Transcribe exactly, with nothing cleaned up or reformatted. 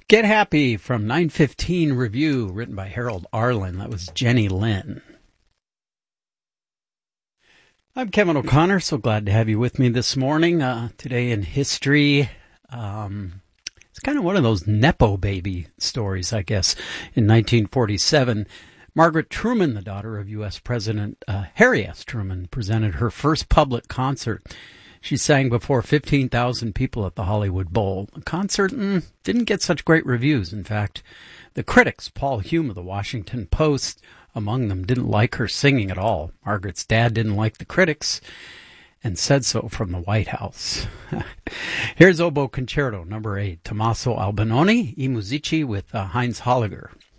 Get Happy from nine fifteen Review, written by Harold Arlen. That was Jenny Lynn. I'm Kevin O'Connor, so glad to have you with me this morning. Uh, today in history, um, it's kind of one of those Nepo baby stories, I guess. In nineteen forty-seven, Margaret Truman, the daughter of U S President uh, Harry S. Truman, presented her first public concert. She sang before fifteen thousand people at the Hollywood Bowl. The concert mm, didn't get such great reviews. In fact, the critics, Paul Hume of the Washington Post, among them, didn't like her singing at all. Margaret's dad didn't like the critics and said so from the White House. Here's Oboe Concerto, number eight, Tommaso Albinoni, I Musici with uh, Heinz Holliger.